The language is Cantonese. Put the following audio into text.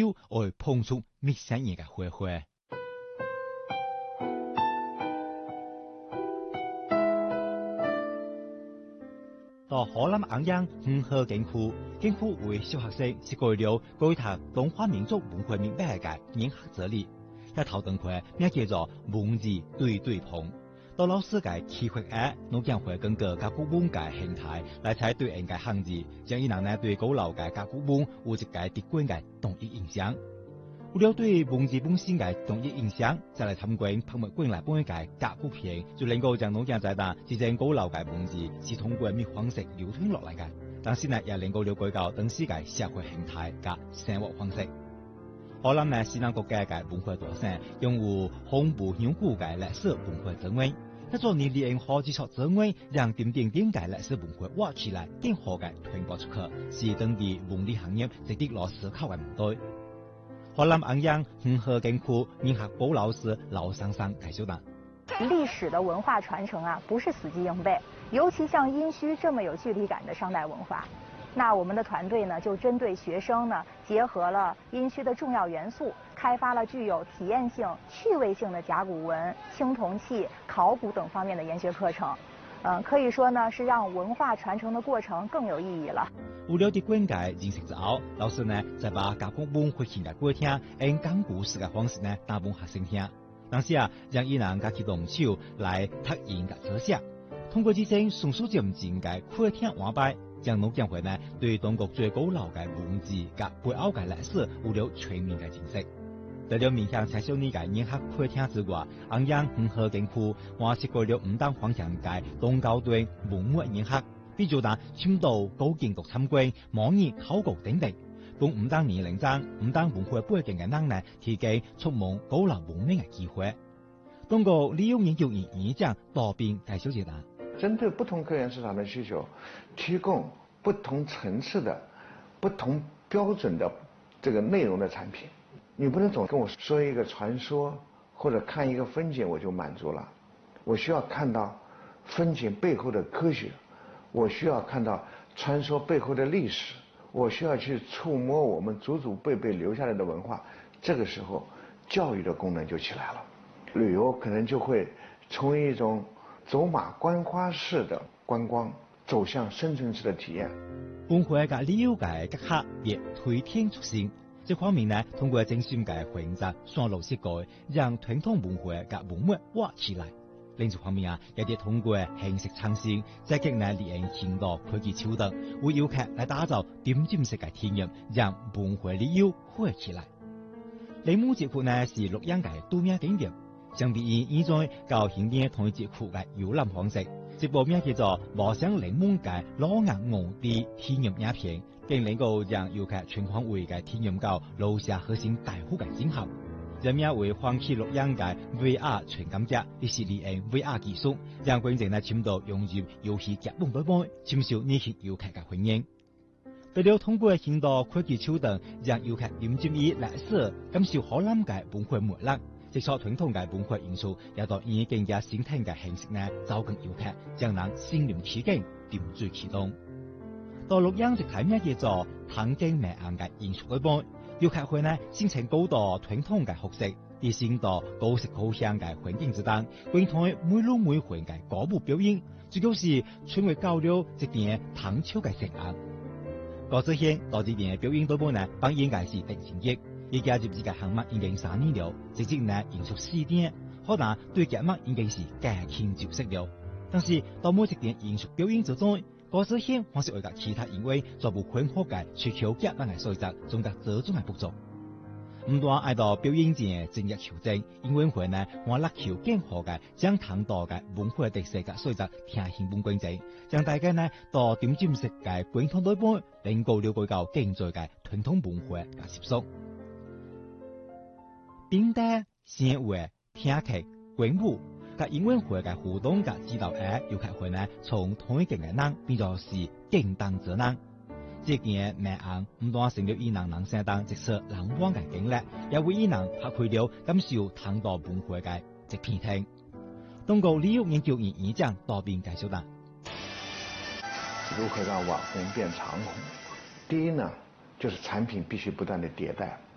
手來碰觸陌生人嘅花花。到河南安陽5號景區為小學生設計了改讀中華民族文化明白嘅人學哲理，一頭燈會名叫做文字對對碰。到老師嘅啟發下，農業會根據甲骨文嘅形態來採對應嘅漢字，將伊人呢對古老嘅甲骨文有一個直觀嘅統一印象。為了對文字本身嘅統一印象，再來參觀博物館內本嘅甲骨片，就能夠將農業在當真正古老嘅文字是通過咩方式流傳落來嘅，但是呢也能夠了解到當時嘅社會形態及生活方式。河南呢西南國家嘅文化大省擁有豐富悠久嘅歷史文化資源，一座年年好幾撮資源，讓點點點嘅歷史文化挖起來更好嘅傳播出去，是當地文旅行業值得落思考嘅問題。河南安陽5號景區人學部老師老桑桑介紹道： 歷史的文化傳承啊，不是死記硬背，尤其像殷墟這麼有距離感的商代文化，那我們的團隊呢，就針對學生呢，結合了殷墟的重要元素，開發了具有體驗性、趣味性的甲骨文、青銅器、考古等方面的研學課程。可以說呢，是讓文化傳承的過程更有意義了。 為了啲觀界認識之後，老師呢再把甲骨文回現嚟過聽，用講故事嘅方式呢打俾學生聽。當時啊，讓伊人家去動手來拓印嘅書寫，通過之前松鼠漸漸嘅過聽玩擺，將農業會呢對中國最古老嘅文字及背後嘅歷史有了全面嘅認識。除了面向青少年嘅人學過聽之外，安陽5號景區還設計了5檔方向嘅中高端文物人學，比如打深度高見讀參觀、模擬考古等等，供5檔年齡層、5檔文化背景嘅人呢提供觸摸古老文明嘅機會。通過利用研究院院長多邊介紹解答， 針對不同科研市場的需求，提供不同層次的、不同標準的這個內容的產品。你不能總跟我說一個傳說或者看一個風景我就滿足了，我需要看到風景背後的科學，我需要看到傳說背後的歷史，我需要去觸摸我們祖祖輩輩留下來的文化。這個時候教育的功能就起來了，旅遊可能就會從一種走馬觀花式的觀光走向深層次的體驗。 文化嘅旅遊嘅結合亦推天出新。這方面呢，通過精選嘅選擇線路設計，讓傳統文化嘅文物挖起來。另一方面啊，亦都通過形式創新，積極呢利用現代科技手段，為遊客來打造點點式嘅體驗，讓文化旅遊火起來。鈴木節庫呢是洛陽嘅著名景點，相比於現在較現代同節庫嘅遊覽方式，這部名叫做《望鄉鈴木嘅老硬我的體驗影片》。更能夠讓遊客全方位嘅體驗到留下核心大好嘅景象。人名為歡喜洛陽嘅 VR 傳感者，亦是利用 VR 技術，讓觀眾呢深度融入遊戲劇本內部，深受年輕遊客嘅歡迎。為了通過現代科技手段，讓遊客沉浸於歷史，感受河南嘅文化魅力，接觸傳統嘅文化元素，又到以更加先進嘅形式呢，走近遊客，將人身臨其境，點綴其中。到洛陽就睇咩叫做唐鏡明暗嘅藝術內部，遊客會呢先請高度傳統嘅學識，以先到高色高香嘅環境之中，觀睇每路每環嘅歌舞表演，最高是傳為交流一點唐朝嘅聲音。郭子軒到這邊表演內部呢，扮演嘅是定情節，而家入嘅項目已經3年了，直接呢延續4點，可能對節目已經是駕輕就熟了。但是到每一點藝術表演之中，郭子軒還是為咗其他因為做不很好嘅需求夾硬嘅所在，總得這種嘅不足。唔單愛到表演前正日求證，因為會呢我力求更好嘅將唐代嘅文化特色嘅所在聽興本觀眾，讓大家呢到點睛式嘅觀看內部，能夠了解到更多嘅傳統文化嘅接觸。邊帶先會聽劇觀舞。嘅演員會嘅互動嘅指導下，遊客會呢從同一件嘅人變作是更當之人。這件名案唔單成了伊人人生當一次難忘嘅經歷，也為伊人發揮了感受唐代文化嘅一片天。通過旅遊研究院院長多邊介紹道： 如何讓網紅變長紅？第一呢，就是產品必須不斷的迭代。